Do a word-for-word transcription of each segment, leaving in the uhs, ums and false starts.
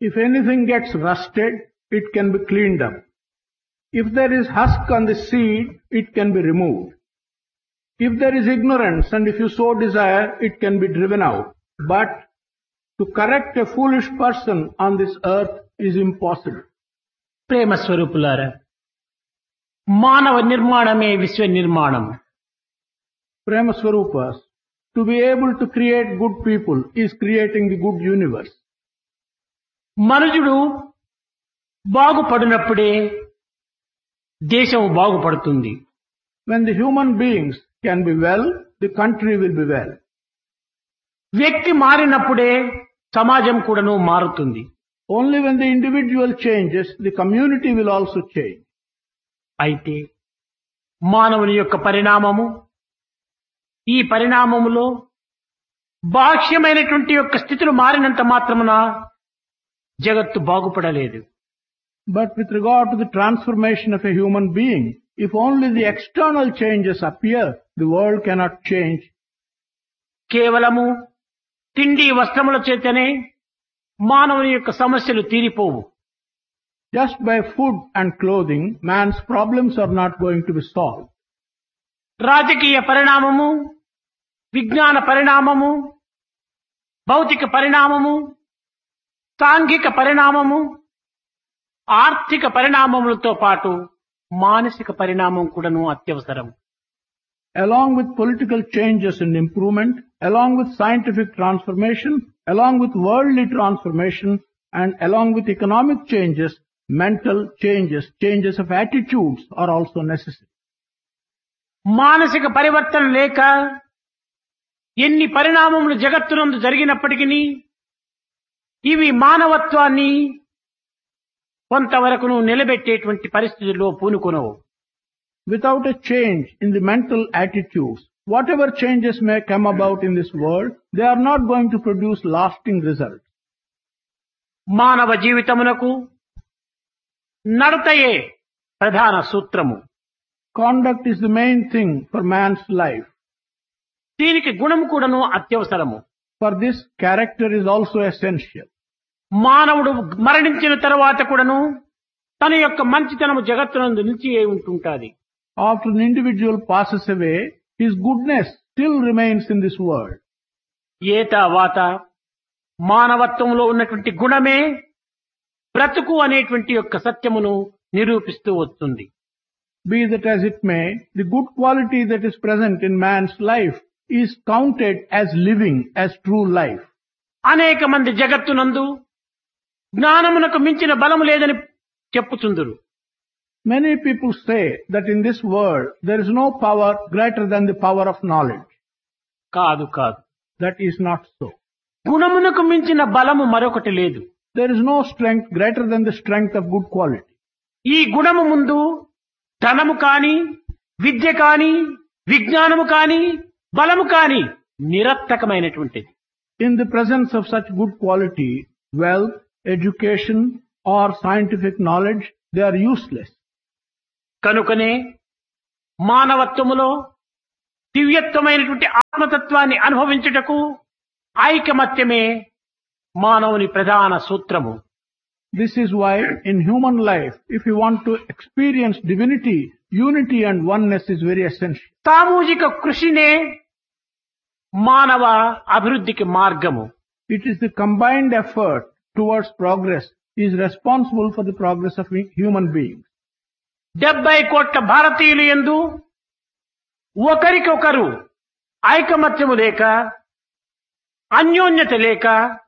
If anything gets rusted, it can be cleaned up. If there is husk on the seed, it can be removed. If there is ignorance and if you so desire, it can be driven out. But to correct a foolish person on this earth is impossible. ప్రేమ స్వరూపులారా, మానవ నిర్మాణమే విశ్వ నిర్మాణం. Prema Swarupas, to be able to create good people is creating the good universe. మనుజుడు బాగుపడినప్పుడే దేశం బాగుపడుతుంది. When the human beings can be well, the country will be well. వ్యక్తి మారినప్పుడే సమాజం కూడాను మారుతుంది. Only when the individual changes, the community will also change. అయితే మానవుని యొక్క పరిణామము, ఈ పరిణామములో బాహ్యమైనటువంటి యొక్క స్థితులు మారినంత మాత్రమున జగత్తు బాగుపడలేదు. But with regard to the transformation of a human being, if only the external changes appear, the world cannot change. కేవలము తిండి వస్త్రముల చేతనే మానవుని యొక్క సమస్యలు తీరిపోవు. Just by food and clothing, man's problems are not going to be solved. రాజకీయ పరిణామము, విజ్ఞాన పరిణామము, భౌతిక పరిణామము, సాంఘిక పరిణామము, ఆర్థిక పరిణామములతో పాటు మానసిక పరిణామం కూడాను అత్యవసరం. Along with political changes and improvement, along with scientific transformation, along with worldly transformation, and along with economic changes, mental changes, changes of attitudes are also necessary. మానసిక పరివర్తన లేక ఎన్ని పరిణామములు జగత్తునందు జరిగినప్పటికీ ఇవి మానవత్వాన్ని కొంతవరకును నిలబెట్టేటువంటి పరిస్థితుల్లో పూనుకొనవు. Without a change in the mental attitudes, whatever changes may come about in this world, they are not going to produce lasting results. మానవ జీవితమునకు నడతయే ప్రధాన సూత్రము. Conduct is the main thing for man's life. దీనికి గుణము కూడాను అత్యవసరము. For this, character is also essential. మానవుడు మరణించిన తర్వాత కూడాను తన యొక్క మంచితనము జగత్తునందు నిలిచి ఉంటుంటాది. After an individual passes away, his goodness still remains in this world. ఏతావాత మానవత్వంలో ఉన్నటువంటి గుణమే బ్రతుకు అనేటువంటి యొక్క సత్యమును నిరూపిస్తూ వస్తుంది. Be that as it may, the good quality that is present in man's life is counted as living, as true life. అనేక మంది జగత్తునందు జ్ఞానమునకు మించిన బలము లేదని చెప్పుచుందురు. Many people say that in this world there is no power greater than the power of knowledge. కాదు కాదు. That is not so. గుణమునకు మించిన బలము మరొకటి లేదు. There is no strength greater than the strength of good quality. ఈ గుణము ముందు ధనము కాని, విద్య కాని, విజ్ఞానము కాని, బలము కాని నిరర్థకమైనటువంటిది. In the presence of such good quality, wealth, education or scientific knowledge, they are useless. కనుకనే మానవత్వములో దివ్యత్వమైనటువంటి ఆత్మతత్వాన్ని అనుభవించుటకు ఐకమత్యమే మానవుని ప్రధాన సూత్రము. This is why in human life, if you want to experience divinity, unity and oneness is very essential. సామూహిక కృషినే మానవ అభివృద్ధికి మార్గము. It is the combined effort towards progress is responsible for the progress of human beings. డెబ్బై కోట్ల భారతీయులు యందు ఒకరికొకరు ఐకమత్యము లేక, అన్యోన్యత లేక,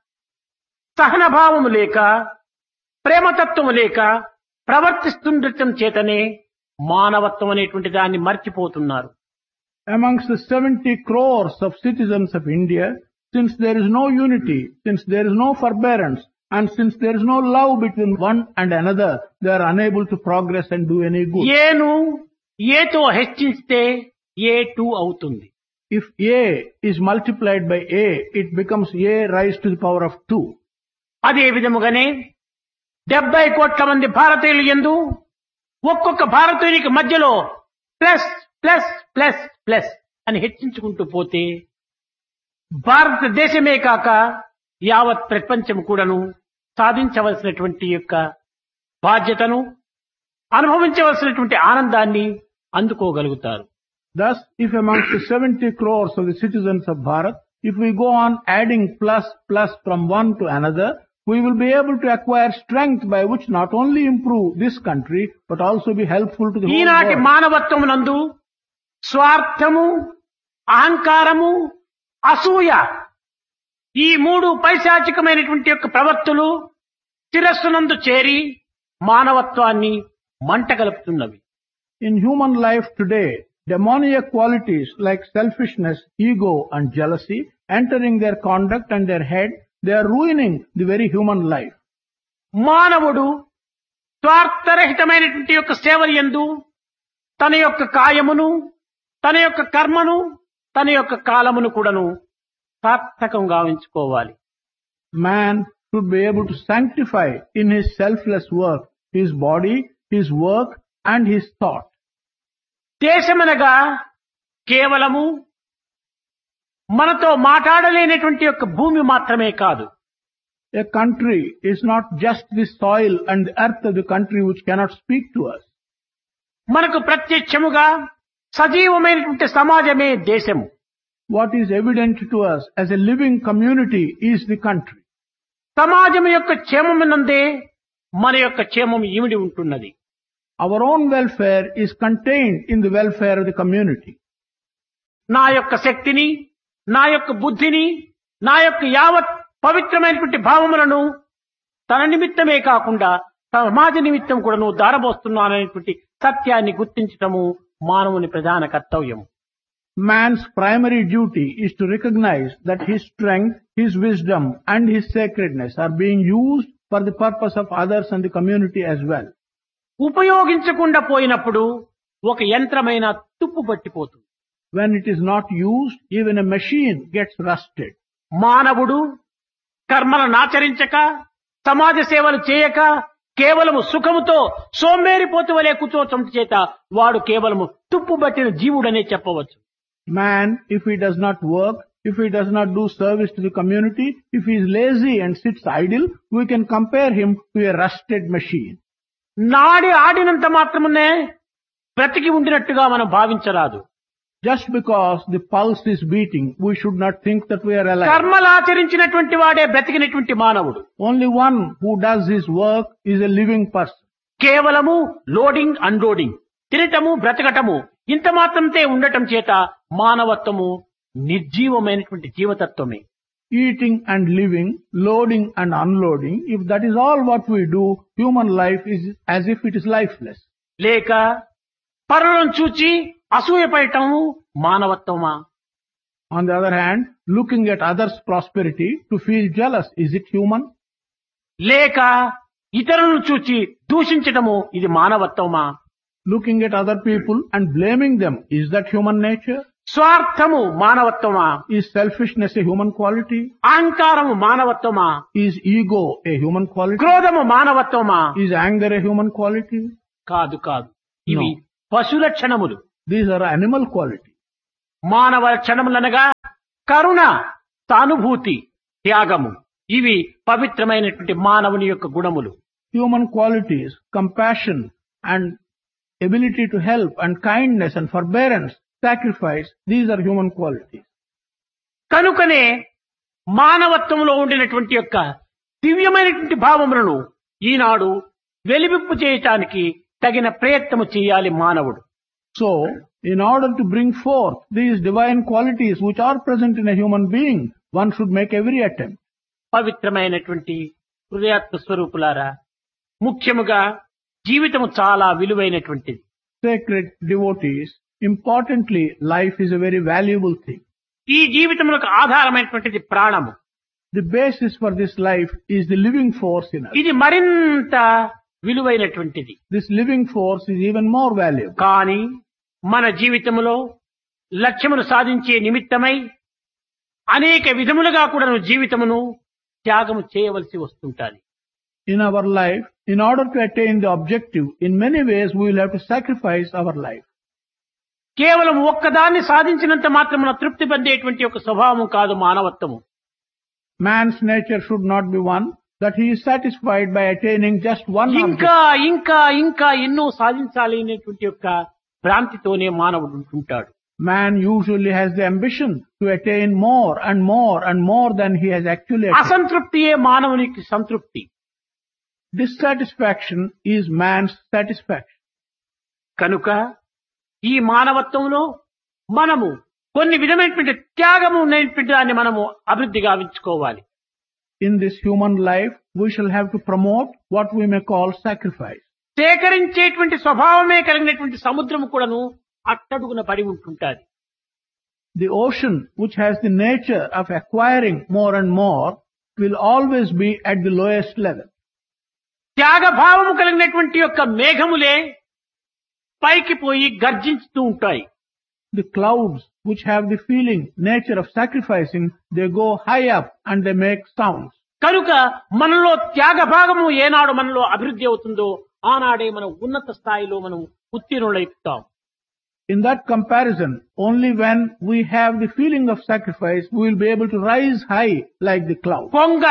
సహనభావము లేక, ప్రేమతత్వము లేక ప్రవర్తిస్తుండటం చేతనే మానవత్వం అనేటువంటి దాన్ని మర్చిపోతున్నారు. Amongst the seventy crores of citizens of India, since there is no unity, since there is no forbearance, and since there is no love between one and another, they are unable to progress and do any good. ఏను ఏతో హెచ్చిస్తే ఏ two అవుతుంది. If A is multiplied by A, it becomes A raised to the power of two. అదే విధముగానే డెబ్బై కోట్ల మంది భారతీయులు యందు ఒక్కొక్క భారతీయునికి మధ్యలో ప్లస్ ప్లస్ ప్లస్ ప్లస్ అని హెచ్చించుకుంటూ పోతే భారతదేశమే కాక యావత్ ప్రపంచం కూడాను సాధించవలసినటువంటి యొక్క బాధ్యతను, అనుభవించవలసినటువంటి ఆనందాన్ని అందుకోగలుగుతారు. Thus, if amongst the seventy crores of the citizens of Bharat, if we go on adding plus plus from one to another, we will be able to acquire strength by which not only improve this country, but also be helpful to the whole ఈనాటి world. మానవత్వమునందు స్వార్థము, అహంకారము, అసూయ ఈ మూడు పైశాచికమైనటువంటి యొక్క ప్రవర్తులు శిరస్సునందు చేరి మానవత్వాన్ని మంటగలుపుతున్నవి. In human life today, demoniac qualities like selfishness, ego and jealousy entering their conduct and their head, they are ruining the very human life. మానవుడు స్వార్థరహితమైనటువంటి యొక్క సేవల యందు తన యొక్క కాయమును, తన యొక్క కర్మను, తన యొక్క కాలమును కూడాను సార్థకంగా గావించుకోవాలి. Man should be able to sanctify in his selfless work his body, his work and his thought. దేశమనగా కేవలము మనతో మాట్లాడలేనటువంటి యొక్క భూమి మాత్రమే కాదు. A country is not just the soil and the earth of the country which cannot speak to us. మనకు ప్రత్యక్షముగా సజీవమైనటువంటి సమాజమే దేశము. What is evident to us as a living community is the country. సమాజం యొక్క క్షేమమునందే మన యొక్క క్షేమం ఇమిడి ఉంటున్నది. Our own welfare is contained in the welfare of the community. నా యొక్క శక్తిని, నా యొక్క బుద్ధిని, నా యొక్క యావత్ పవిత్రమైనటువంటి భావములను తన నిమిత్తమే కాకుండా సమాజ నిమిత్తం కూడాను దారబోస్తున్నాననేటువంటి సత్యాన్ని గుర్తించటము మానవుని ప్రధాన కర్తవ్యము. Man's primary duty is to recognize that his strength, his wisdom and his sacredness are being used for the purpose of others and the community as well. ఉపయోగించకుండా పోయినప్పుడు ఒక యంత్రమైన తుప్పు పట్టిపోతుంది. When it is not used, even a machine gets rusted. మానవుడు కర్మలను ఆచరించక, సమాజ సేవలు చేయక, కేవలము సుఖముతో సోంబేరిపోతు వలె కూర్చోవటం చేత వాడు కేవలము తుప్పు పట్టిన జీవుడనే చెప్పవచ్చు. Man, if he does not work, if he does not do service to the community, if he is lazy and sits idle, we can compare him to a rusted machine. నాడి ఆడినంత మాత్రమే బ్రతికి ఉండినట్టుగా మనం భావించరాదు. Just because the pulse is beating, we should not think that we are alive. కర్మలు ఆచరించినటువంటి వాడే బ్రతికినటువంటి మానవుడు. Only one who does his work is a living person. కేవలము loading unloading, తినటము బ్రతకటము ఇంత మాత్రంతే ఉండటం చేత మానవత్వము నిర్జీవమైనటువంటి జీవతత్వమే. Eating and living, loading and unloading, if that is all what we do, human life is as if it is lifeless. లేక పరులను చూచి అసూయపడటము మానవత్వమా? On the other hand, looking at others' prosperity to feel jealous, is it human? లేక ఇతరులను చూచి దూషించటము ఇది మానవత్వమా? Looking at other people and blaming them, is that human nature? స్వార్థము మానవత్వమా? Is selfishness a human quality? అహంకారము మానవత్వమా? Is ego a human quality? క్రోధము మానవత్వమా? Is anger a human quality? కాదు కాదు, ఇవి పశు లక్షణములు. These are animal quality. మానవ లక్షణములనగా కరుణ, సానుభూతి, త్యాగము ఇవి పవిత్రమైనటువంటి మానవుని యొక్క గుణములు. Human qualities, compassion and ability to help and kindness and forbearance, sacrifice, these are human qualities. కనుకనే మానవత్వంలో ఉండినటువంటి యొక్క దివ్యమైనటువంటి భావములను ఈనాడు వెలివిప్పు చేయటానికి తగిన ప్రయత్నము చేయాలి మానవుడు. So, in order to bring forth these divine qualities which are present in a human being, one should make every attempt. పవిత్రమైనటువంటి హృదయాత్మ స్వరూపులారా, ముఖ్యముగా జీవితము చాలా విలువైనటువంటిది. Sacred devotees, importantly, life is a very valuable thing. ఈ జీవితములకు ఆధారమైనటువంటిది ప్రాణము. The basis for this life is the living force in us. ఇది మరింత విలువైనటువంటిది. This living force is even more valuable. కానీ మన జీవితంలో లక్ష్యమును సాధించే నిమిత్తమై అనేక విధములుగా కూడా జీవితమును త్యాగము చేయవలసి వస్తుంటాది. In our life, in order to attain the objective, in many ways we will have to sacrifice our life. కేవలం ఒక్కదాన్ని సాధించినంత మాత్రమున తృప్తి పొందేటువంటి ఒక స్వభావం కాదు మానవత్వము. Man's nature should not be one that he is satisfied by attaining just one object. ఇంకా ఇంకా ఇంకా ఎన్నో సాధించాలి అనేటువంటి యొక్క భ్రాంతితోనే మానవుడు ఉంటుంటాడు. Man usually has the ambition to attain more and more and more than he has actually attained. అసంతృప్తియే మానవునికి సంతృప్తి. Dissatisfaction is man's satisfaction. కనుక ఈ మానవత్వంలో మనము కొన్ని విధమైనటువంటి త్యాగము ఉన్నటువంటి దాన్ని మనము అభివృద్ధి గావించుకోవాలి. In this human life, we shall have to promote what we may call sacrifice. సేకరించేటువంటి స్వభావమే కలిగినటువంటి సముద్రము కూడాను అట్టడుగున పడి ఉంటుంటాది. The ocean, which has the nature of acquiring more and more, will always be at the lowest level. త్యాగభావము కలిగినటువంటి యొక్క మేఘములే పైకి పోయి గర్జించుతూ ఉంటాయి. The clouds, which have the feeling, nature of sacrificing, they go high up and they make sounds. కనుక మనలో త్యాగభాగము ఏనాడు మనలో అభివృద్ధి అవుతుందో ఆనాడే మనం ఉన్నత స్థాయిలో మనం ఉత్తీర్ణులైపుతాం. In that comparison, only when we have the feeling of sacrifice, we will be able to rise high like the cloud. కొంగ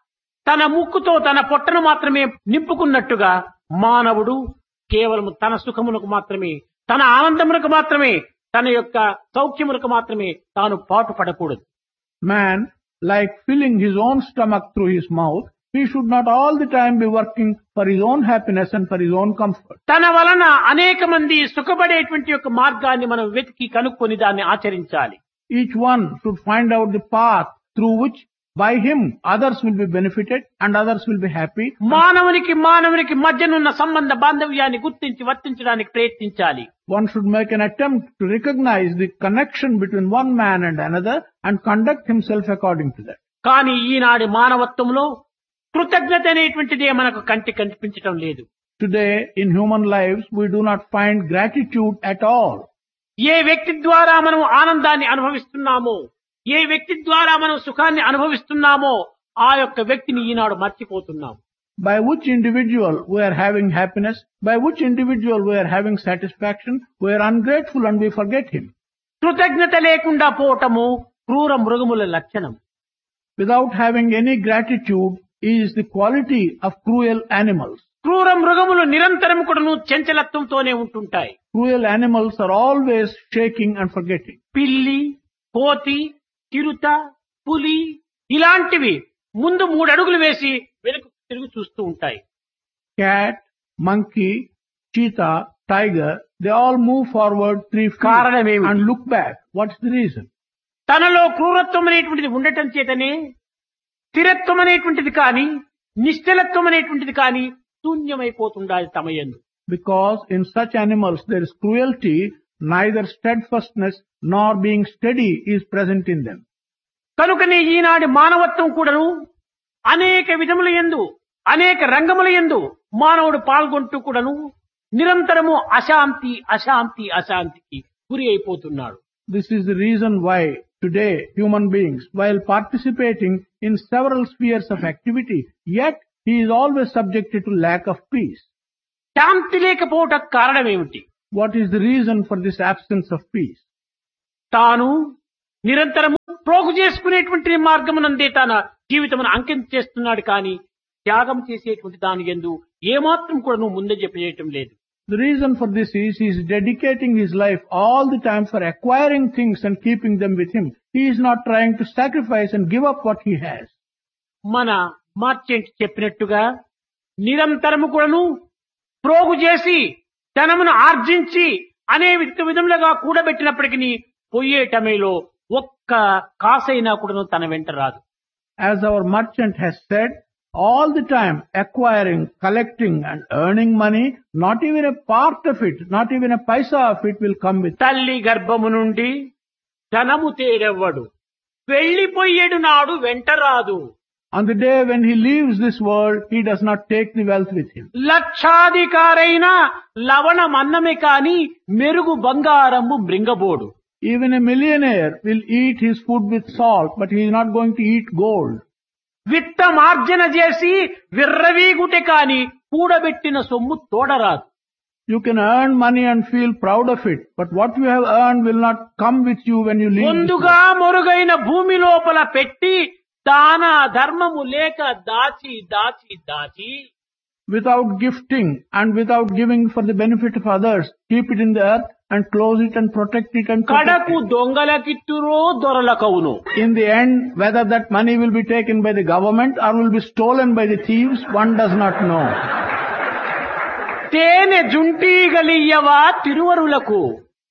తన ముక్కుతో తన పొట్టను మాత్రమే నింపుకున్నట్టుగా మానవుడు కేవలం తన సుఖమునకు మాత్రమే, తన ఆనందమునకు మాత్రమే, తన యొక్క సౌఖ్యమునకు మాత్రమే తాను పాటుపడకూడదు. Man, like filling his own stomach through his mouth, he should not all the time be working for his own happiness and for his own comfort. తన వలన అనేక మంది సుఖపడేటువంటి యొక్క మార్గాన్ని మనం వెతికి కనుక్కొని దాన్ని ఆచరించాలి. Each one should find out the path through which by him others will be benefited and others will be happy. మానవునికి మానవునికి మధ్యనున్న సంబంధ బాంధవ్యాన్ని గుర్తించి వర్తించడానికి ప్రయత్నించాలి. One should make an attempt to recognize the connection between one man and another and conduct himself according to that. కానీ ఈనాటి మానవత్వంలో కృతజ్ఞత అనేటువంటిదే మనకు కంటి కనిపించటం లేదు. Today in human lives we do not find gratitude at all. ఏ వ్యక్తి ద్వారా మనం ఆనందాన్ని అనుభవిస్తున్నామో, ఏ వ్యక్తి ద్వారా మనం సుఖాన్ని అనుభవిస్తున్నామో ఆ యొక్క వ్యక్తిని ఈనాడు మర్చిపోతున్నాం. By which individual we are having happiness, by which individual we are having satisfaction, we are ungrateful and we forget him. కృతజ్ఞత లేకుండా పోవటము క్రూర మృగముల లక్షణం. Without having any gratitude is the quality of cruel animals. క్రూర మృగములు నిరంతరం కూడాను చంచలత్వంతోనే ఉంటుంటాయి. Cruel animals are always shaking and forgetting. పిల్లి, కోతి, చిరుత, పులి ఇలాంటివి ముందు మూడు అడుగులు వేసి వెనుక తిరిగి చూస్తూ ఉంటాయి. Cat, monkey, cheetah, tiger, they all move forward three feet కారణమేమిటి? and look back. What's the reason? తనలో క్రూరత్వం అనేటువంటిది ఉండటం చేతనే స్థిరత్వం అనేటువంటిది కానీ నిశ్చలత్వం అనేటువంటిది కానీ శూన్యమైపోతుండాలి తమయందు. Because in such animals there is cruelty, neither steadfastness nor being steady is present in them. కనుకనే ఈనాటి మానవత్వం కూడాను అనేక విధముల యందు అనేక రంగముల యందు మానవుడు పాల్గొంటూ కూడాను నిరంతరము అశాంతి అశాంతి అశాంతికి గురి అయిపోతున్నాడు. This is the reason why today human beings, while participating in several spheres of activity, yet he is always subjected to lack of peace. శాంతి లేకపోవటం కారణం ఏమిటి? What is the reason for this absence of peace? తాను నిరంతరము ప్రోగు చేసుకునేటువంటి మార్గమునందే తన జీవితమును అంకితం చేస్తున్నాడు కానీ త్యాగం చేసేటువంటి దాని యందు ఏమాత్రం కూడా నువ్వు ముందే చెప్పేయటం లేదు. The reason for this is he is dedicating his life all the time for acquiring things and keeping them with him. He is not trying to sacrifice and give up what he has. మన merchant చెప్పినట్టుగా నిరంతరము కూడాను ప్రోగు చేసి ధనమును ఆర్జించి అనే విధములుగా కూడబెట్టినప్పటికీ పోయే టమేలో ఒక్క కాసైనా కూడాను తన వెంట రాదు. As our merchant has said, all the time acquiring, collecting and earning money, not even a part of it, not even a paisa of it will come with. తల్లి గర్భము నుండి ధనము తేడెవ్వడు, వెళ్లిపోయేడు నాడు వెంట రాదు. On the day when he leaves this world, he does not take the wealth with him. లక్షాధికారైన లవణమన్నమే కాని మెరుగు బంగారము మృంగబోడు. Even a millionaire will eat his food with salt, but he is not going to eat gold. విత్తమార్జన చేసి విర్రవీగుటే కాని కూడబెట్టిన సొమ్ము తోడరాదు. You can earn money and feel proud of it, but what you have earned will not come with you when you leave. ముందుగా మొరుగైన భూమి లోపల పెట్టి దాన ధర్మము లేక దాచి దాచి దాచి without gifting and without giving for the benefit of others, keep it in the earth and close it and protect it and protect కడకు it. దొంగలకిట్టురో దొరలకవును. In the end, whether that money will be taken by the government or will be stolen by the thieves, one does not know. తేనె జుంటీగలియ్యవా తిరువరులకు.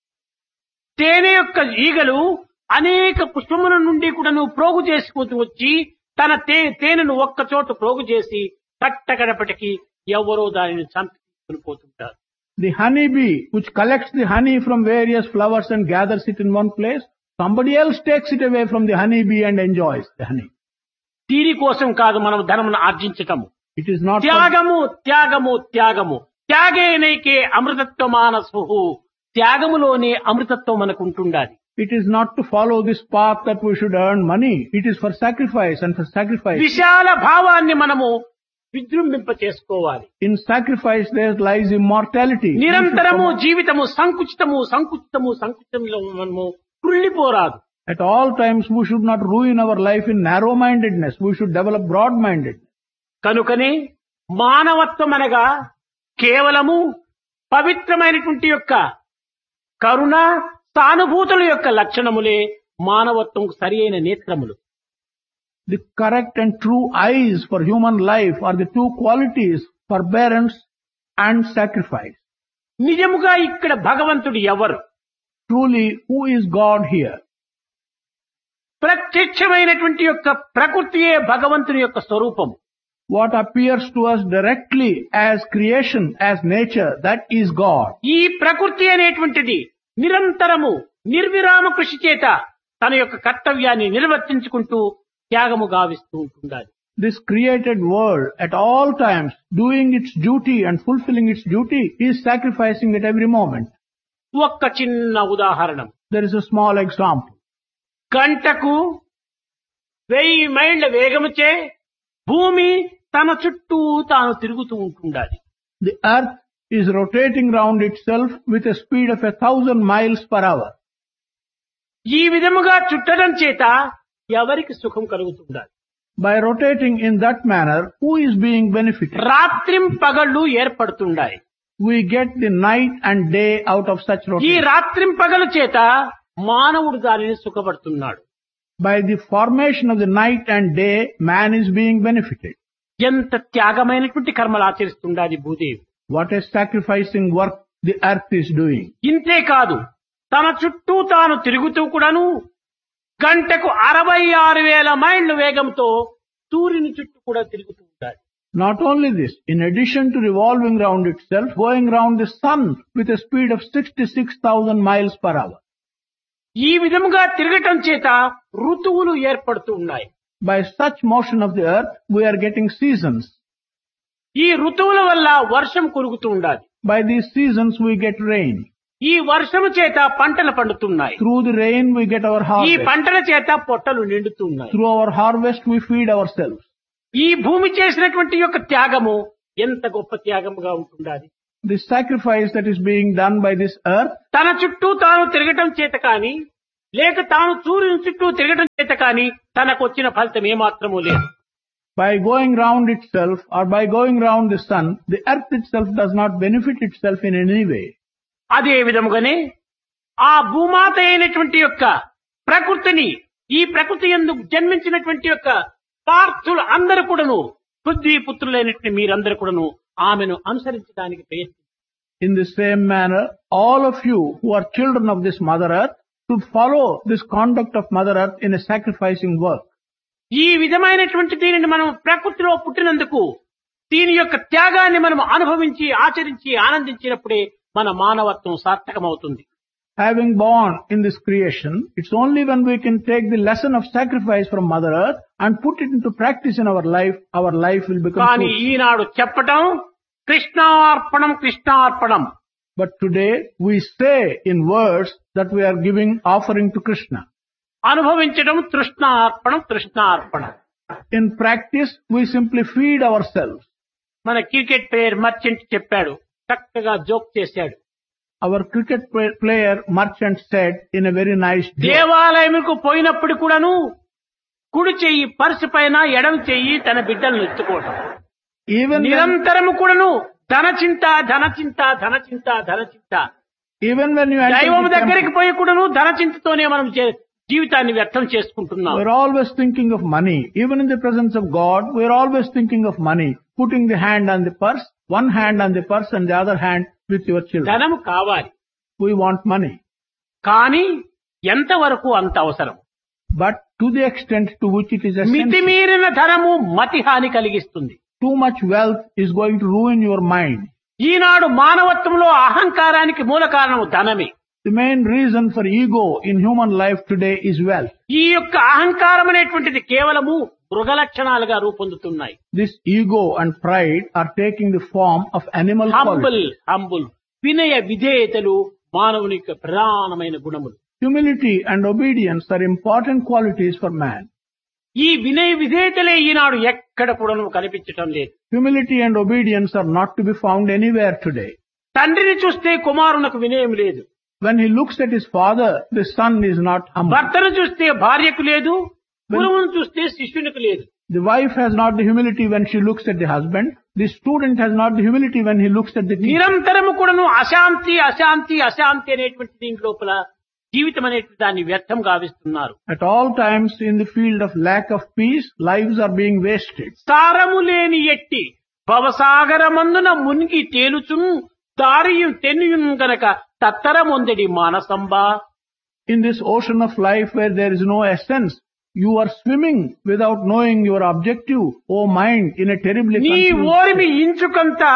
తేనె యొక్క ఈగలు అనేక పుష్పముల నుండి కూడా నువ్వు ప్రోగు చేసుకుంటూ వచ్చి తన తే తేనెను ఒక్క చోట ప్రోగు చేసి కట్టకడపటికి ఎవరో దానిని చంపి పోతుంటారు. The honeybee, which collects the honey from various flowers and gathers it in one place, somebody else takes it away from the honeybee and enjoys the honey. దీనికోసం కాదు మనం ధనమును ఆర్జించటము. It is not for, త్యాగము త్యాగము త్యాగము త్యాగేనైకే అమృతత్వమానసు. త్యాగములోనే అమృతత్వం మనకు ఉంటుండాలి. it is not to follow this path that we should earn money. It is for sacrifice, and for sacrifice. విశాల భావాన్ని మనము విజృంభింప చేసుకోవాలి. In sacrifice there lies immortality. నిరంతరము జీవితము సంకుచితము సంకుచితము సంకుచితంలో మనము కృళ్ళిపోరాదు. At all times we should not ruin our life in narrow-mindedness. We should develop broad-mindedness. కనుకనే మానవత్వం అనగా కేవలము పవిత్రమైనటువంటి యొక్క కరుణ సానుభూతుల యొక్క లక్షణములే మానవత్వం సరి అయిన నేత్రములు. The correct and true eyes for human life are the two qualities, forbearance and sacrifice. నిజముగా ఇక్కడ భగవంతుడు ఎవరు? Truly, who is God here? ప్రత్యక్షమైనటువంటి యొక్క ప్రకృతియే భగవంతుని యొక్క స్వరూపం. What appears to us directly as creation, as nature, that is God. ఈ ప్రకృతి అనేటువంటిది నిరంతరము నిర్విరామ కృషి చేత తన యొక్క కర్తవ్యాన్ని నిర్వర్తించుకుంటూ త్యాగము గావిస్తూ ఉంటుండాలి. This created world at all times, doing its duty and fulfilling its duty, is sacrificing at every moment. ఒక్క చిన్న ఉదాహరణ. There is a small example. గంటకు వెయ్యి మైళ్ళ వేగముచే భూమి తన చుట్టూ తాను తిరుగుతూ ఉంటుండాలి. The earth is rotating round itself with a speed of a thousand miles per hour. ఈ విధముగా చుట్టడం చేత ఎవరికి సుఖం కలుగుతుండాలి? By rotating in that manner, who is being benefited? రాత్రిం పగళ్ళు ఏర్పడుతుండాయి. We get the night and day out of such ఈ rotation. రాత్రిం పగల చేత మానవుడు దానిని సుఖపడుతున్నాడు. By the formation of the night and day, man is being benefited. ఎంత త్యాగమైనటువంటి కర్మలు ఆచరిస్తుండాలి Bhudevi. What a sacrificing work the earth is doing. ఇంతే కాదు, తన చుట్టూ తాను తిరుగుతూ కూడాను గంటకు అరవై ఆరు వేల మైళ్ళ వేగంతో సూర్యుని చుట్టూ కూడా తిరుగుతూ ఉంటాడు. Not only this, in addition to revolving round itself, going round the sun with a speed of sixty-six thousand miles per hour. ఈ విధముగా తిరగటం చేత ఋతువులు ఏర్పడుతూ ఉన్నాయి. By such motion of the earth, we are getting seasons. ఈ ఋతువుల వల్ల వర్షం కురుగుతూ ఉండాలి. By these seasons, we get rain. ఈ వర్షము చేత పంటలు పండుతున్నాయి. Through the rain, we get our ఈ harvest. పంటల చేత పొట్టలు నిండుతున్నాయి. Through our harvest, we feed ourselves. ఈ భూమి చేసినటువంటి యొక్క త్యాగము ఎంత గొప్ప త్యాగముగా ఉంటుండాలి. The sacrifice that is being done by this earth, తన చుట్టూ తాను తిరగటం చేత కాని లేక తాను సూర్యుని చుట్టూ తిరగటం చేత కాని తనకు వచ్చిన ఫలితం ఏమాత్రమూ లేదు. by going round itself or by going round the sun, the earth itself does not benefit itself in any way. అదే విధముగానే ఆ భూమాత అయినటువంటి యొక్క ప్రకృతిని ఈ ప్రకృతి యందు జన్మించినటువంటి యొక్క పార్థులు అందరూ కూడాను బుద్ధి పుత్రులైనటువంటి మీరందరూ కూడాను ఆమెను అనుసరించడానికి ప్రయత్నించారు. In the same manner, all of you who are children of this Mother Earth should follow this conduct of Mother Earth in a sacrificing work. ఈ విధమైనటువంటి దీనిని మనం ప్రకృతిలో పుట్టినందుకు దీని యొక్క త్యాగాన్ని మనం అనుభవించి ఆచరించి ఆనందించినప్పుడే మన మానవత్వం సార్థకమవుతుంది. Having born in this creation, it's only when we can take the lesson of sacrifice from Mother Earth and put it into practice in our life, our life will become కానీ fruitful. ఈనాడు చెప్పటం కృష్ణార్పణం కృష్ణార్పణం. But today we say in words that we are giving offering to Krishna. అనుభవించడం తృష్ణార్పణం తృష్ణార్పణం. In practice, we simply feed ourselves. మన cricket player merchant చెప్పాడు, చక్కగా joke చేశాడు. Our cricket play- player Merchant said in a very nice joke. దేవాలయంకు పోయినప్పుడు కూడాను కుడి చెయ్యి purse పైన, ఎడమ చెయ్యి తన బిడ్డలను ఎత్తుకోవటం. Even when, నిరంతరము కూడాను ధన చింత, ధన చింత, ధన చింత, ధన చింత. even when you enter దైవం the దగ్గరికి temple, పోయి కూడాను ధన చింతతోనే మనం చే- జీవితాన్ని వ్యర్థం చేసుకుంటున్నాం. we're always thinking of money. Even in the presence of God, we're always thinking of money. Putting the hand on the purse, one hand on the purse and the other hand with your children. ధనము కావాలి, We want money. కానీ ఎంతవరకు అంత అవసరం. But to the extent to which it is essential, మితిమీరిన ధనము మతి హాని కలిగిస్తుంది. too much wealth is going to ruin your mind. ఈనాడు మానవత్వంలో అహంకారానికి మూల కారణం ధనమే. The main reason for ego in human life today is wealth. ఈ యొక్క అహంకారం అనేటువంటిది కేవలము మృగ లక్షణాలుగా రూపొందుతున్నాయి. This ego and pride are taking the form of animal humble qualities. Humble వినయ విధేయతలు మానవుని యొక్క ప్రధానమైన గుణములు. Humility and obedience are important qualities for man. ఈ వినయ విధేయతలే ఈనాడు ఎక్కడ కూడా కనిపించటం లేదు. Humility and obedience are not to be found anywhere today. తండ్రిని చూస్తే కుమారునకు వినయం లేదు. When he looks at his father, the son is not humble. భర్తను చూస్తే భార్యకు లేదు, గురువును చూస్తే శిష్యునికి లేదు. The wife has not the humility when she looks at the husband. The student has not the humility when he looks at the teacher. నిరంతరము కూడాను అశాంతి అశాంతి అశాంతి అనేటువంటి దీని లోపల జీవితం అనేటువంటి దాన్ని వ్యర్థం గావిస్తున్నారు. At all times in the field of lack of peace, lives are being wasted. సారము లేని ఎట్టి భవసాగరమందున మునిగి తేలుచును దారియు తెన్నుయును గనక తత్తరమొందడి మానసంబా. In this ocean of life where there is no essence, you are swimming without knowing your objective, O mind, in a terribly నీ confused ఓరిమి state. ఇంచుకంతా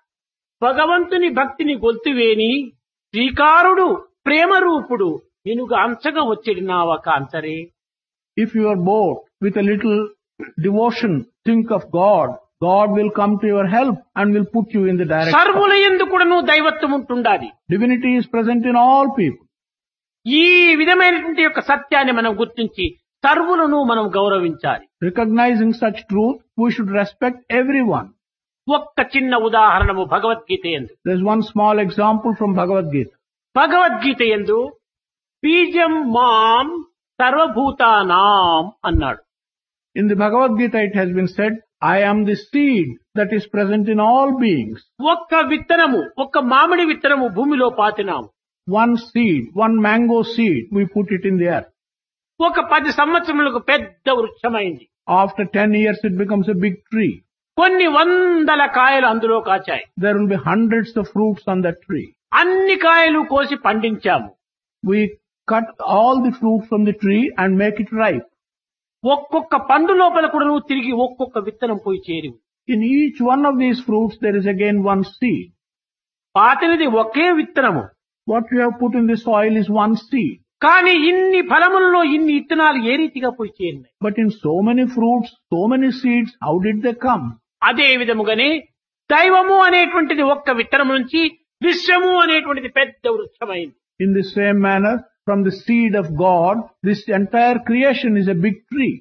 భగవంతుని భక్తిని గొల్తువేని శ్రీకారుడు ప్రేమ రూపుడు నినుగా అంచగా వచ్చేది నా ఒక అంతరే. If you are bored with a little devotion, think of God. God will come to your help and will put you in the direction. సర్వుల యందు కూడాను దైవత్వం ఉంటుండాలి. Divinity is present in all people. ఈ విధమైనటువంటి యొక్క సత్యాన్ని మనం గుర్తించి సర్వులను మనం గౌరవించాలి. Recognizing such truth, we should respect everyone. ఒక్క చిన్న ఉదాహరణము భగవద్గీత యందు. There's one small example from Bhagavad Gita. Bhagavad Gita యందు బీజం మాం సర్వభూతానాం అన్నాడు. In the Bhagavad Gita it has been said, I am the seed that is present in all beings. ఒక్క విత్తనము, ఒక్క మామిడి విత్తనము భూమిలో పాతినాము. One seed, one mango seed, we put it in the earth. ఒక పది సంవత్సరములకు పెద్ద వృక్షమైంది. After ten years it becomes a big tree. కొన్ని వందల కాయలు అందులో కాచాయి. There will be hundreds of fruits on that tree. అన్ని కాయలు కోసి పండించాము. We cut all the fruit from the tree and make it ripe. ఒక్కొక్క పండు లోపల కూడా నువ్వు తిరిగి ఒక్కొక్క విత్తనం పోయి చేరి ఉంది. In each one of these fruits there is again one seed. పాతినది ఒకే విత్తనము, What you have put in the soil is one seed. కానీ ఇన్ని ఫలములలో ఇన్ని విత్తనాలు ఏ రీతిగా పోయి చేరినాయి. But in so many fruits, so many seeds, how did they come? అదే విధముగానే దైవము అనేటువంటిది ఒక్క విత్తనం నుంచి విశ్వము అనేటువంటిది పెద్ద వృక్షమైంది. In the same manner, from the seed of God, this entire creation is a big tree.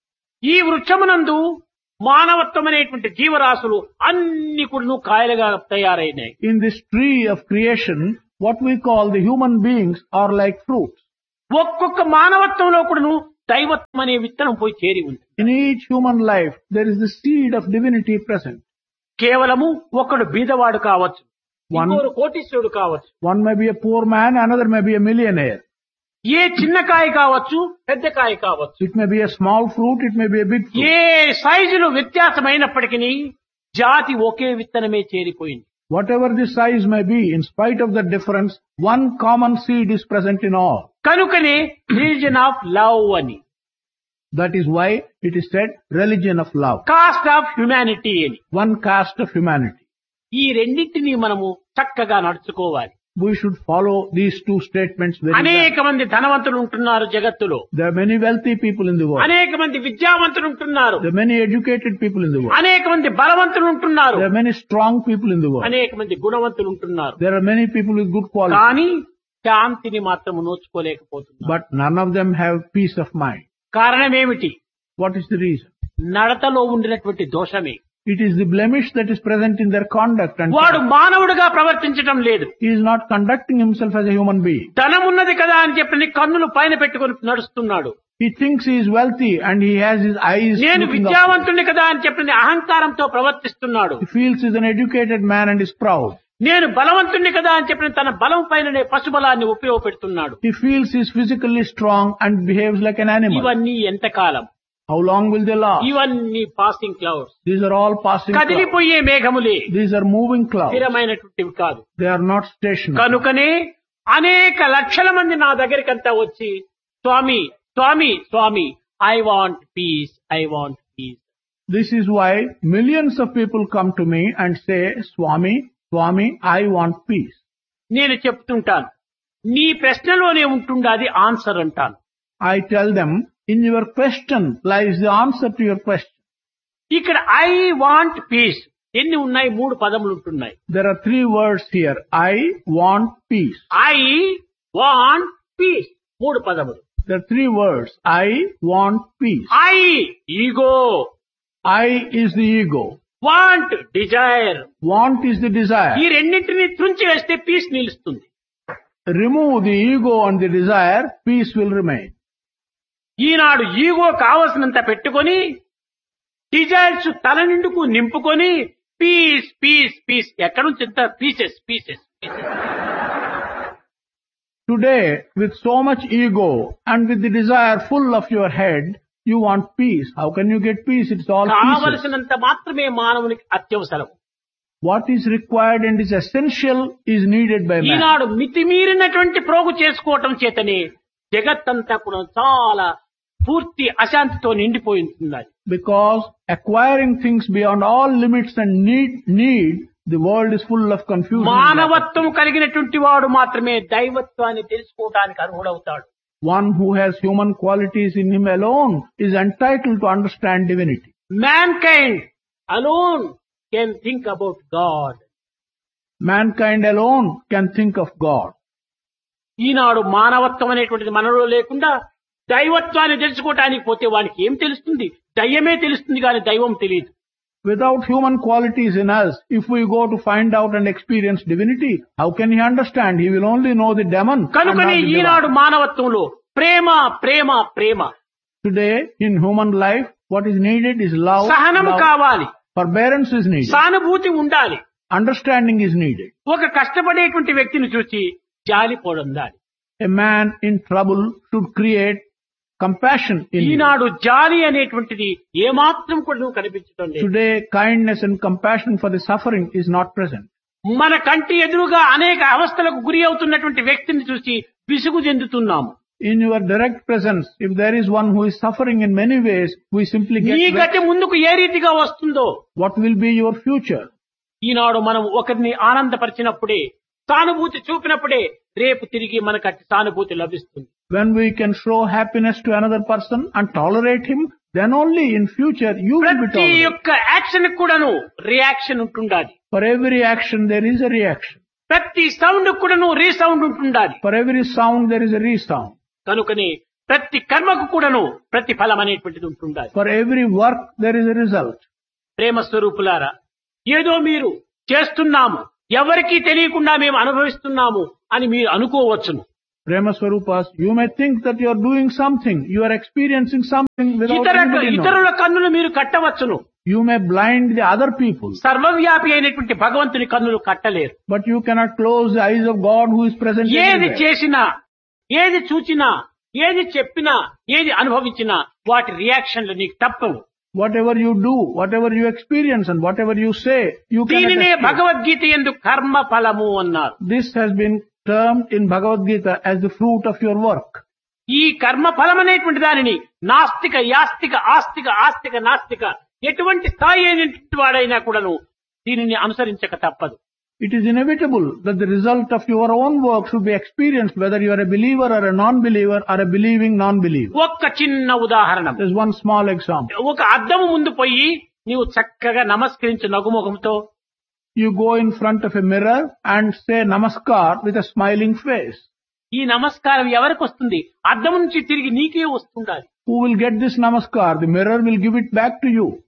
ఈ వృక్షమునందు మానవత్వం అనేటువంటి జీవరాశులు అన్ని కూడా కాయలుగా తయారైనాయి. In this tree of creation, what we call the human beings are like fruits. ఒక్కొక్క మానవత్వంలో కూడాను దైవత్వం అనే విత్తనం పోయి చేరి ఉంది. In each human life, there is the seed of divinity present. కేవలము ఒకడు బీదవాడు కావచ్చు, One- ఇంకొకడు కోటీశ్వరుడు కావచ్చు, One may be a poor man, another may be a millionaire. ఏ చిన్న కాయ కావచ్చు, పెద్ద కాయ కావచ్చు, It may be a small fruit, it may be a big fruit. ఏ సైజులు వ్యత్యాసమైనప్పటికీ జాతి ఒకే విత్తనమే చేరిపోయింది. Whatever the size may be, in spite of the difference, one common seed is present in all. కనుకనే రిలీజన్ ఆఫ్ లవ్ అని, That is why it is said religion of love. Cost of humanity అని. One caste of humanity. ఈ రెండింటినీ మనము చక్కగా నడుచుకోవాలి. We should follow these two statements very well. అనేక మంది ధనవంతులు ఉంటున్నారు జగత్తులో, There are many wealthy people in the world. అనేక మంది విద్యావంతులు ఉంటున్నారు, There are many educated people in the world. అనేక మంది బలవంతులు ఉంటున్నారు, There are many strong people in the world. అనేక మంది గుణవంతులు ఉంటున్నారు. There are many people with good qualities. కానీ శాంతిని మాత్రం నోచుకోలేకపోతున్నారు. But none of them have peace of mind. కారణం ఏమిటి? What is the reason? నడతలో ఉండినటువంటి దోషమే. It is the blemish that is present in their conduct, and వాడు మానవుడిగా ప్రవర్తించటం లేదు. he is not conducting himself as a human being. ధనం ఉన్నది కదా అని చెప్పి కన్నులు పైన పెట్టుకొని నడుస్తున్నాడు. He thinks he is wealthy and he has his eyes నేను looking up. విద్యావంతుణ్ణి కదా అని చెప్పిన అహంకారంతో ప్రవర్తిస్తున్నాడు. He feels he is an educated man and is proud. నేను బలవంతుణ్ణి కదా అని చెప్పిన తన బలం పైననే పశుబలాన్ని ఉపయోగపెడుతున్నాడు. He feels he is physically strong and behaves like an animal. ఇవన్నీ ఎంతకాలం? How long will they last? ఇవన్నీ passing clouds, These are all passing clouds. కదిలిపోయే మేఘములే, These are moving clouds. స్థిరమైనటువంటివి కాదు. They are not stationary. కనుకనే అనేక లక్షల మంది నా దగ్గరికంతా వచ్చి స్వామి స్వామి స్వామి I want peace, I want peace. This is why millions of people come to me and say, Swami, Swami, I want peace. నేను చెప్తుంటాను, నీ ప్రశ్నలోనే ఉంటుండాది ఆన్సర్ అంటాను. I tell them, in your question lies the answer to your question. ఇక్కడ I want peace ఎన్ని ఉన్నాయి? మూడు పదములు ఉంటున్నాయి. There are three words here. I want peace. I want peace మూడు పదములు. There are three words. I want peace. I ego, I is the ego. Want Dzire. Want is the ఈ desire. రెండింటిని తుంచి వేస్తే పీస్ నిలుస్తుంది. Remove the ego and the desire, peace will remain. Eenadu ego కావలసినంత పెట్టుకొని desires తల నిండుకు నింపుకొని piece piece piece ఎక్కడి నుంచి ఎంత pieces pieces Today, with so much ego and with the desire full of your head, you want peace. How can you get peace? It's all pieces. కావలసినంత మాత్రమే మానవునికి అత్యవసరం. What is required and is essential is needed by man. ఈనాడు మితిమీరినటువంటి ప్రోగు చేసుకోవటం చేతనే జగత్తంతా కూడా చాలా పూర్తి అశాంతితో నిండిపోయి ఉంటున్నది. Because acquiring things beyond all limits and need, need, the world is full of confusion. మానవత్వం కలిగినటువంటి వాడు మాత్రమే దైవత్వాన్ని తెలుసుకోవడానికి అర్హుడవుతాడు. One who has human qualities in him alone is entitled to understand divinity. Mankind alone can think about God. Mankind alone can think of God. ఈనాడు మానవత్వం అనేటువంటిది మనలో లేకుండా దైవత్వాన్ని తెలుసుకోవటానికి పోతే వానికి ఏం తెలుస్తుంది? దయ్యమే తెలుస్తుంది కానీ దైవం తెలియదు. Without human qualities in us, if we go to find out and experience divinity, how can he understand? He will only know the demon. and not కనుకనే the Eenadu divine. మానవత్వంలో Prema Prema Prema Today, in human life, what is needed is love. సహనం love. కావాలి, Forbearance is needed. సానుభూతి ఉండాలి. Understanding is needed. ఒక కష్టపడేటువంటి వ్యక్తిని చూసి జాలి పొందాలి. A man in trouble should create compassion in him. ఈనాడు జాలి అనేటువంటిది ఏమాత్రం కూడా నువ్వు కనిపించడం లేదు. Today, kindness and compassion for the suffering is not present. మన కంటి ఎదురుగా అనేక అవస్థలకు గురి అవుతున్నటువంటి వ్యక్తిని చూసి విసుగు చెందుతున్నాము. In your direct presence, if there is one who is suffering in many ways, we simply get నీ vexed. గతి ముందుకు ఏ రీతిగా వస్తుందో What will be your future? ఈనాడు మనం ఒకరిని ఆనందపరిచినప్పుడే, సానుభూతి చూపినప్పుడే రేపు తిరిగి మనకు అట్టి సానుభూతి లభిస్తుంది. When we can show happiness to another person and tolerate him, then only in future you will be ప్రతి tolerated. యొక్క యాక్షన్ కూడాను రియాక్షన్ ఉంటుండాలి. For every action there is a reaction. ప్రతి సౌండ్ కూడాను రీసౌండ్ ఉంటుండాలి. For every sound there is a resound. కనుకనే ప్రతి కర్మకు కూడాను ప్రతిఫలం అనేటువంటిది ఉంటుండాలి. For every work there is a result. ప్రేమ స్వరూపులారా, ఏదో మీరు చేస్తున్నాము, ఎవరికీ తెలియకుండా మేము అనుభవిస్తున్నాము అని మీరు అనుకోవచ్చును. Prema Swarupas, you may think that you are doing something, you are experiencing something without ఇతర anybody knowing. ఇతరుల కన్నులు మీరు కట్టవచ్చును. You may blind the other people, సర్వవ్యాపి అయినటువంటి భగవంతుని కన్నులు కట్టలేరు. but you cannot close the eyes of God who is present ఏది everywhere. చేసినా, ఏది చూచినా, ఏది చెప్పినా, ఏది అనుభవించినా వాటి రియాక్షన్లు నీకు తప్పవు. Whatever you do, whatever you experience and whatever you say, you cannot దీనినే escape. భగవద్గీత యందు కర్మ ఫలము అన్నారు. This has been termed in Bhagavad Gita as the fruit of your work. ఈ కర్మ ఫలం అనేటువంటి దానిని నాస్తిక, యాస్తిక, ఆస్తిక, ఆస్తిక, నాస్తిక ఎటువంటి స్థాయి అయినటువంటి వాడైనా కూడాను దీనిని అనుసరించక తప్పదు. It is inevitable that the result of your own work should be experienced whether you are a believer or a non-believer or a believing non-believer. ఒక్క చిన్న ఉదాహరణ, There's one small example. ఒక అద్దము ముందు పోయి నీవు చక్కగా నమస్కరించు నగుముఖంతో. You go in front of a mirror and say namaskar with a smiling face. ఈ నమస్కారం ఎవరికి వస్తుంది? అద్దం నుంచి తిరిగి నీకే వస్తుండాలి. Who will get this namaskar? The mirror will give it back to you.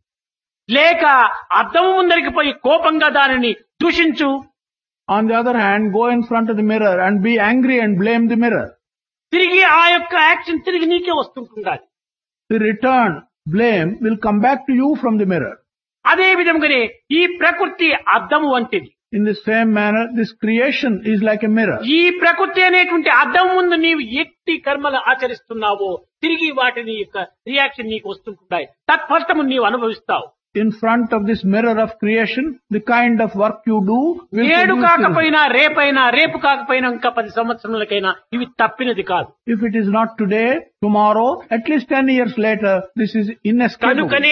లేక అద్దం ముందరికి పోయి కోపంగా దానిని దూషించు. On the other hand, go in front of the mirror and be angry and blame the mirror. తిరిగి ఆ యొక్క యాక్షన్ తిరిగి నీకే వస్తుంటుండాలి. The return blame will come back to you from the mirror. అదే విధంగానే ఈ ప్రకృతి అద్దము వంటిది. In the same manner, this creation is like a mirror. ఈ ప్రకృతి అనేటువంటి అద్దం ముందు నీవు ఎట్టి కర్మలు ఆచరిస్తున్నావో తిరిగి వాటిని యొక్క రియాక్షన్ నీకు వస్తుంటాయి. తత్ఫలితము నీవు అనుభవిస్తావు. In front of this mirror of creation, the kind of work you do will ఏడు produce కాకపోయినా రేపైనా రేపు కాకపోయినా ఇంకా పది సంవత్సరాలకైనా ఇవి తప్పినది కాదు. If it is not today, tomorrow, at least ten years later, this is inescapable. కనుకనే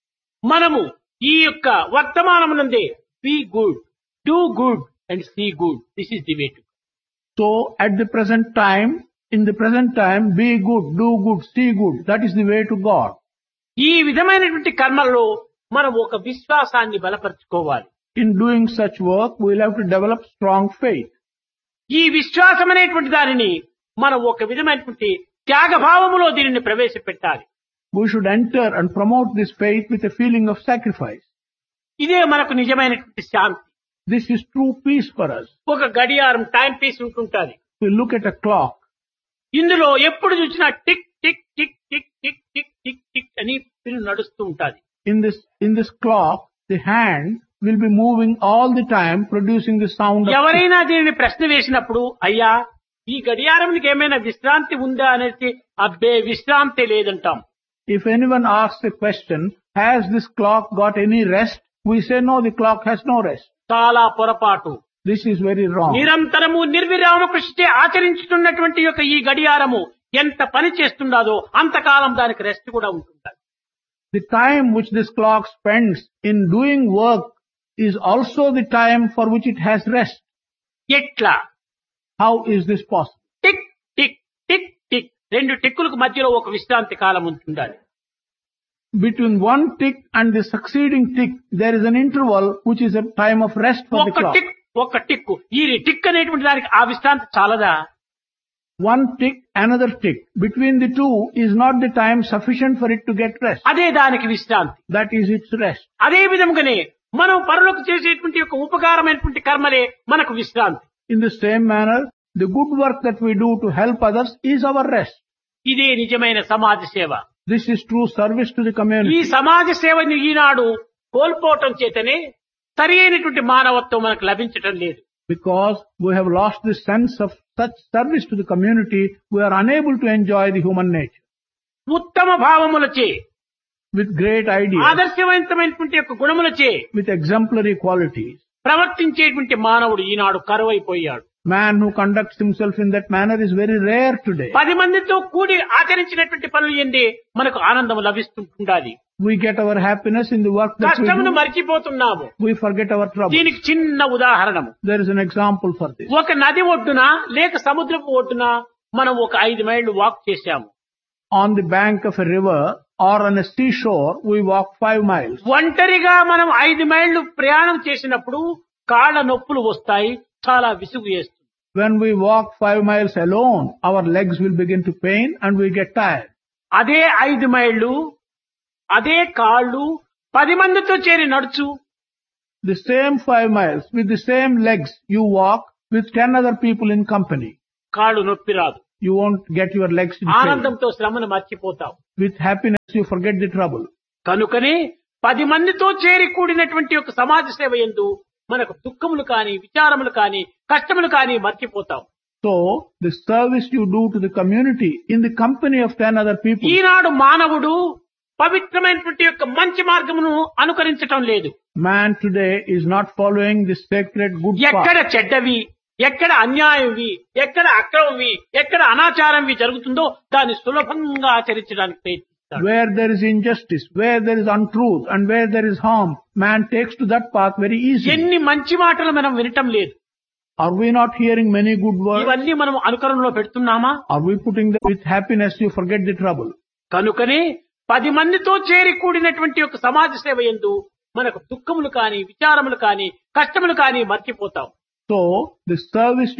మనము ఈ యొక్క వర్తమానమునందే be good, do good and see good. This is the way to. So, at the present time, in the present time, be good, do good, see good. That is the way to God. ఈ విధమైనటువంటి కర్మల్లో మనం ఒక విశ్వాసాన్ని బలపరుచుకోవాలి. In doing such work, we will have to develop strong faith. ఈ విశ్వాసం అనేటువంటి దానిని మనం ఒక విధమైనటువంటి త్యాగభావములో దీనిని ప్రవేశపెట్టాలి. We should enter and promote this faith with a feeling of sacrifice. ఇదే మనకు నిజమైనటువంటి శాంతి. This is true peace for us. ఒక గడియారం time piece ఉంటుంటుంది. We look at a clock. ఇందులో ఎప్పుడు చూసినా tick tick tick tick tick tick tick tick అని పిల్లు నడుస్తూ ఉంటుంది. In this, in this clock, the hand will be moving all the time, producing the sound of tick. ఎవరైనా దీనిని ప్రశ్న వేసినప్పుడు అయ్యా ఈ గడియారంకి ఏమైనా విశ్రాంతి ఉందా అనేది అబ్బే విశ్రాంతి లేదంటాం. If anyone asks a question, has this clock got any rest? We say no, the clock has no rest. చాలా పొరపాటు. This is very wrong. నిరంతరము నిర్విరామ కృషిచే ఆచరించుతున్నటువంటి యొక్క ఈ గడియారము ఎంత పని చేస్తుండదో అంతకాలం దానికి రెస్ట్ కూడా ఉంటుంది. The time which this clock spends in doing work is also the time for which it has rest. ఎట్లా? How is this possible? Tick tick tick tick రెండు టిక్కులకు మధ్యలో ఒక విశ్రాంతి కాలం ఉంటుండాలి. Between one tick and the succeeding tick, there is an interval which is a time of rest for the ఒక clock. Tick ఒక టిక్కు ఈ టిక్ అనేటువంటి దానికి ఆ విశ్రాంతి చాలదా? One tick, another tick. Between the two is not the time sufficient for it to get rest. అదే దానికి విశ్రాంతి. That is its rest. అదే విధంగానే మనం పరులకు చేసేటువంటి యొక్క ఉపకారమైనటువంటి కర్మలే మనకు విశ్రాంతి. In the same manner, the good work that we do to help others is our rest. ఇదే నిజమైన సమాజ సేవ. This is true service to the ఈ community. సమాజ సేవని ఈనాడు కోల్పోవటం చేతనే సరి అయినటువంటి మానవత్వం మనకు లభించటం లేదు. Because we have lost the sense of such service to the community, we are unable to enjoy the human nature. ఉత్తమ భావములచే With great ideas, ఆదర్శవంతమైనటువంటి యొక్క గుణములచే with exemplary qualities. ప్రవర్తించేటువంటి మానవుడు ఈనాడు కరువైపోయాడు. Man who conducts himself in that manner is very rare today. పది మందితో కూడి ఆచరించినటువంటి పనులు ఎందే మనకు ఆనందం లభిస్తుండాలి. We get our happiness in the work that we కష్టమును do. మర్చిపోతున్నాము. We forget our trouble. దీనికి చిన్న ఉదాహరణము. There is an example for this. ఒక నది ఒడ్డున లేక సముద్రపు ఒడ్డున మనం ఒక ఐదు మైళ్ళు వాక్ చేశాము. On the bank of a river or on a seashore, we walk five miles. ఒంటరిగా మనం ఐదు మైళ్ళు ప్రయాణం చేసినప్పుడు కాళ్ళ నొప్పులు వస్తాయి, చాలా విసుగు వేస్తుంది. When we walk five miles alone, our legs will begin to pain and we get tired. అదే ఐదు మైళ్ళు అదే కాళ్ళు పది మందితో చేరి నడుచు. The same five miles with the same legs you walk with ten other people in company. కాళ్ళు నొప్పి రాదు. You won't get your legs in pain. ఆనందంతో శ్రమను మర్చిపోతావు. With happiness you forget the trouble. కనుకనే పది మందితో చేరి కూడినటువంటి ఒక సమాజ సేవ యందు మనకు దుఃఖములు కాని విచారములు కాని కష్టములు కాని మర్చిపోతాం. So, the service you do to the community in the company of ten other people. ఈనాడు మానవుడు పవిత్రమైనటువంటి యొక్క మంచి మార్గమును అనుకరించటం లేదు. Man today is not following the sacred good ఎక్కడ path. చెడ్డవి, ఎక్కడ అన్యాయంవి, ఎక్కడ అక్రమవి, ఎక్కడ అనాచారంవి జరుగుతుందో దాన్ని సులభంగా ఆచరించడానికి ప్రయత్నిస్తాడు. Where there is injustice, where there is untruth, and where there is harm, man takes to that path very easily. ఎన్ని మంచి మాటలు మనం వినటం లేదు. Are we not hearing many good words? ఇవన్నీ మనం అనుకరణలో పెడుతున్నామా? Are we putting them with happiness? You forget the trouble. కనుకనే పది మందితో చేరి కూడినటువంటి ఒక సమాజ సేవ యందు మనకు దుఃఖములు కాని విచారములు కాని కష్టములు కాని మర్చిపోతాం. So, the service